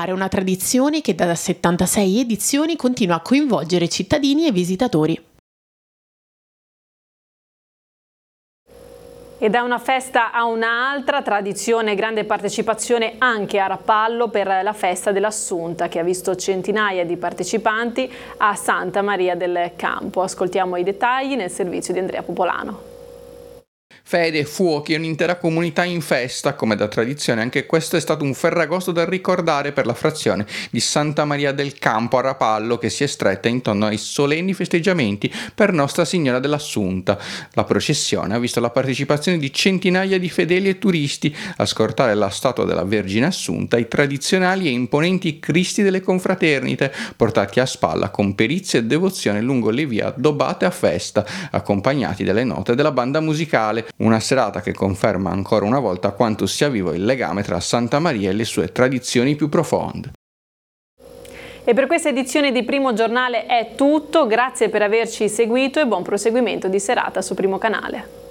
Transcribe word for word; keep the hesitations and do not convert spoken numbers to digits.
ricordare una tradizione che da settantasei edizioni continua a coinvolgere cittadini e visitatori. E da una festa a un'altra, tradizione e grande partecipazione anche a Rapallo per la festa dell'Assunta, che ha visto centinaia di partecipanti a Santa Maria del Campo. Ascoltiamo i dettagli nel servizio di Andrea Popolano. Fede, fuochi e un'intera comunità in festa, come da tradizione anche questo è stato un Ferragosto da ricordare per la frazione di Santa Maria del Campo a Rapallo, che si è stretta intorno ai solenni festeggiamenti per Nostra Signora dell'Assunta. La processione ha visto la partecipazione di centinaia di fedeli e turisti a scortare la statua della Vergine Assunta, i tradizionali e imponenti Cristi delle confraternite, portati a spalla con perizia e devozione lungo le vie addobbate a festa, accompagnati dalle note della banda musicale. Una serata che conferma ancora una volta quanto sia vivo il legame tra Santa Maria e le sue tradizioni più profonde. E per questa edizione di Primo Giornale è tutto, grazie per averci seguito e buon proseguimento di serata su Primo Canale.